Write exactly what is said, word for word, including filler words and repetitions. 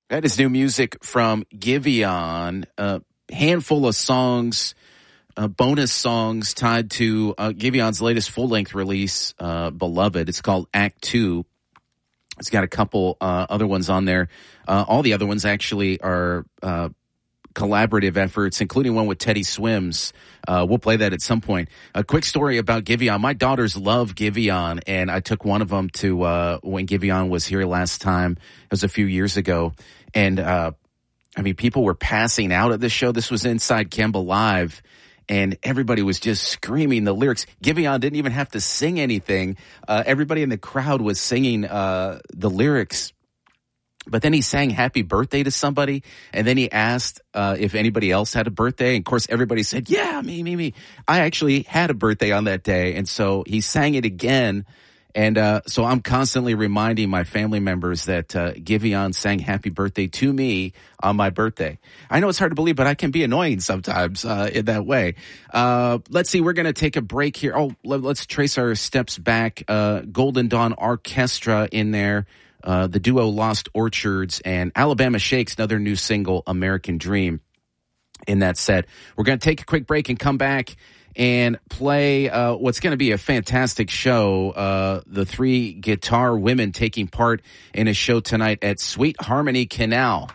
That is new music from Giveon. A handful of songs, uh, bonus songs tied to uh, Giveon's latest full-length release, uh, Beloved. It's called Act Two. It's got a couple uh, other ones on there. Uh, all the other ones actually are uh, collaborative efforts, including one with Teddy Swims. Uh, we'll play that at some point. A quick story about Giveon. My daughters love Giveon, and I took one of them to uh, when Giveon was here last time. It was a few years ago. And, uh, I mean, people were passing out at this show. This was inside Kemba Live, and everybody was just screaming the lyrics. Giveon didn't even have to sing anything. Uh, everybody in the crowd was singing uh, the lyrics. But then he sang happy birthday to somebody, and then he asked uh, if anybody else had a birthday. And, of course, everybody said, yeah, me, me, me. I actually had a birthday on that day, and so he sang it again. And uh, so I'm constantly reminding my family members that uh, Giveon sang happy birthday to me on my birthday. I know it's hard to believe, but I can be annoying sometimes uh, in that way. Uh, let's see. We're going to take a break here. Oh, let, let's trace our steps back. Uh, Golden Dawn Orchestra in there. Uh, the duo Lost Orchards and Alabama Shakes, another new single, American Dream, in that set. We're going to take a quick break and come back and play uh, what's going to be a fantastic show. Uh, the three guitar women taking part in a show tonight at Sweet Harmony Canal.